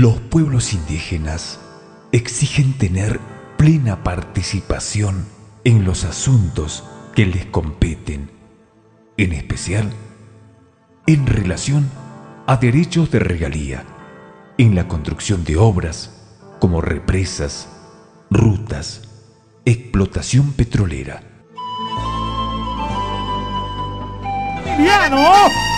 Los pueblos indígenas exigen tener plena participación en los asuntos que les competen, en especial en relación a derechos de regalía, en la construcción de obras como represas, rutas, explotación petrolera. ¡Emiliano!